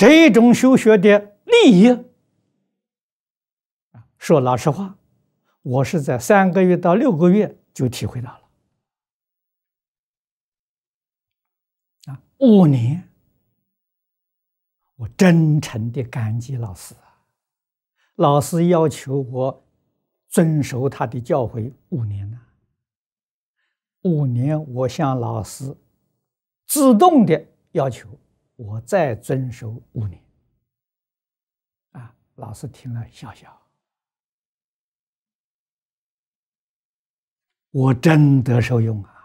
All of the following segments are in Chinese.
这种修学的利益，说老实话，我是在3个月到6个月就体会到了。5年，我真诚的感激老师啊！老师要求我遵守他的教诲5年了。5年，我向老师自动的要求我再遵守5年。老师听了笑笑，我真得受用啊！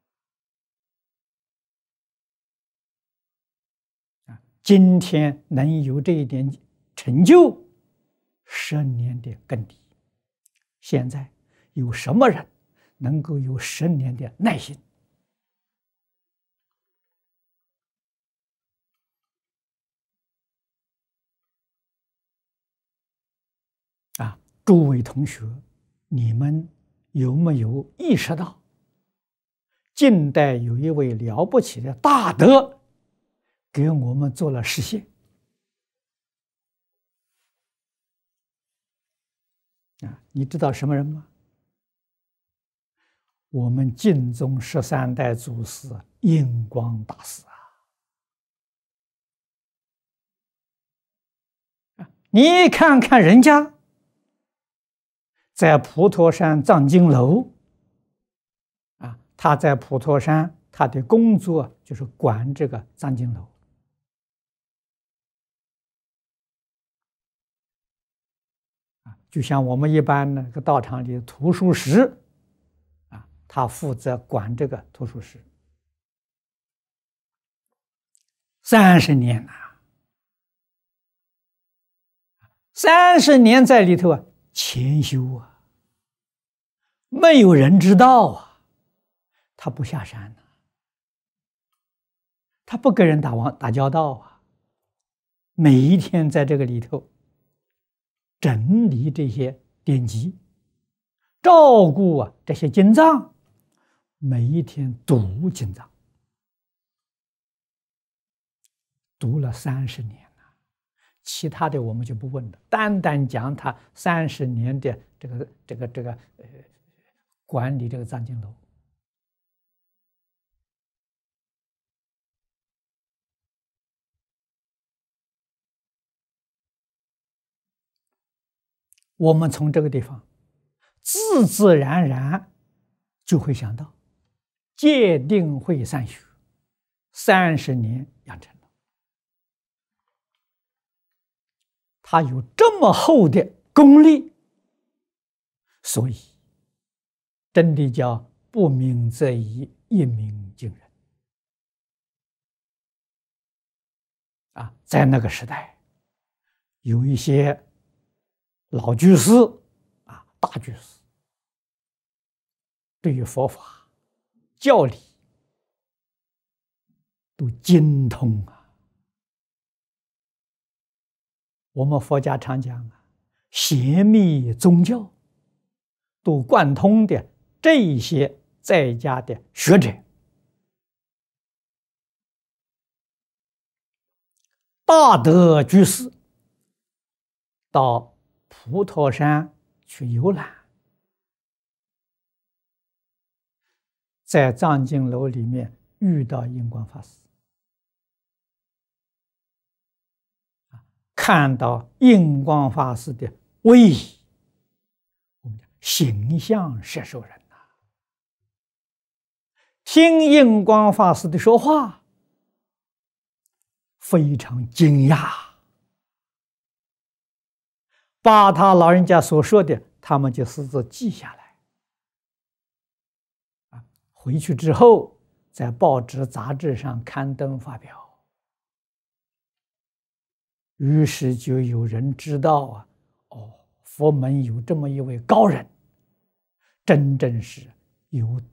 今天能有这一点成就，10年的根底。现在有什么人能够有10年的耐心？诸位同学，你们有没有意识到，近代有一位了不起的大德给我们做了实现？你知道什么人吗？我们净宗13代祖师印光大师啊！你看看人家在普陀山藏经楼他在普陀山，他的工作就是管这个藏经楼。就像我们一般那个道场里的图书室他负责管这个图书室30年了，30年在里头潜修没有人知道他不下山他不跟人打交道每一天在这个里头整理这些典籍，照顾这些经藏，每一天读经藏，读了30年了。其他的我们就不问了，单单讲他30年的这个管理这个藏经楼。我们从这个地方自自然然就会想到戒定慧三学30年养成了，他有这么厚的功力，所以真的叫不鸣则已，一鸣惊人在那个时代，有一些老居士大居士，对于佛法教理都精通我们佛家常讲显密宗教都贯通的这一些在家的学者，大德居士到普陀山去游览，在藏经楼里面遇到印光法师，看到印光法师的威仪，我们讲形象摄受人听印光法师的说话，非常惊讶，把他老人家所说的，他们就私自记下来，回去之后在报纸杂志上刊登发表，于是就有人知道佛门有这么一位高人，真正是有